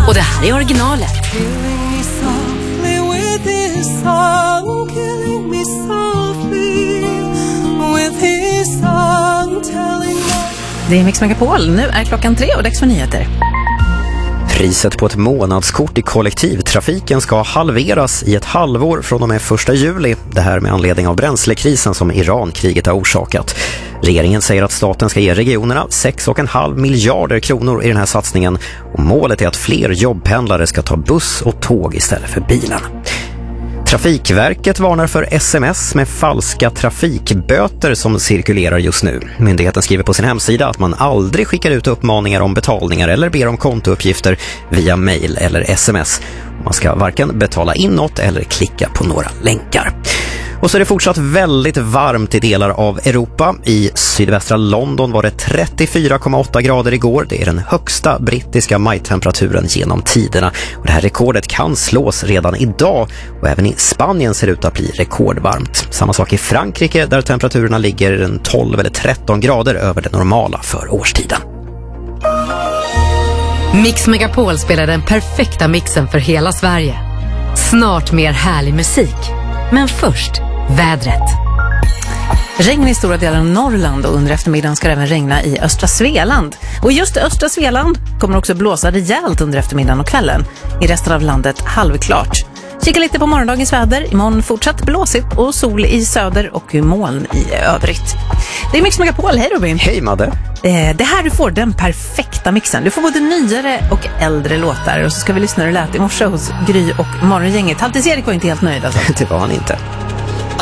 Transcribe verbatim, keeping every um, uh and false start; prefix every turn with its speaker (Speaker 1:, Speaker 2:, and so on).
Speaker 1: Och det här är originalet.
Speaker 2: Det är Mix Megapol. Nu är klockan tre och dags för nyheter.
Speaker 3: Priset på ett månadskort i kollektivtrafiken ska halveras i ett halvår från och med första juli. Det här med anledning av bränslekrisen som Iran-kriget har orsakat. Regeringen säger att staten ska ge regionerna sex komma fem miljarder kronor i den här satsningen. Och målet är att fler jobbpendlare ska ta buss och tåg istället för bilen. Trafikverket varnar för sms med falska trafikböter som cirkulerar just nu. Myndigheten skriver på sin hemsida att man aldrig skickar ut uppmaningar om betalningar eller ber om kontouppgifter via mejl eller sms. Man ska varken betala in något eller klicka på några länkar. Och så är det fortsatt väldigt varmt i delar av Europa. I sydvästra London var det trettiofyra komma åtta grader igår. Det är den högsta brittiska majtemperaturen genom tiderna. Och det här rekordet kan slås redan idag. Och även i Spanien ser det ut att bli rekordvarmt. Samma sak i Frankrike där temperaturerna ligger tolv eller tretton grader över det normala för årstiden.
Speaker 1: Mix Megapol spelar den perfekta mixen för hela Sverige. Snart mer härlig musik. Men först, vädret.
Speaker 2: Regn i stora delar av Norrland och under eftermiddagen ska det även regna i östra Svealand. Och just i östra Svealand kommer också blåsa rejält under eftermiddagen och kvällen. I resten av landet halvklart. Kika lite på morgondagens väder. Imorgon fortsatt blåsigt och sol i söder och moln i övrigt. Det är Mix Megapol. Hej Robin.
Speaker 3: Hej Madde.
Speaker 2: Eh, det här du får den perfekta mixen. Du får både nyare och äldre låtar. Och så ska vi lyssna hur det lät i morse hos Gry och Morgongänget. Halvtids Erik var inte helt nöjd alltså.
Speaker 3: Det var han inte.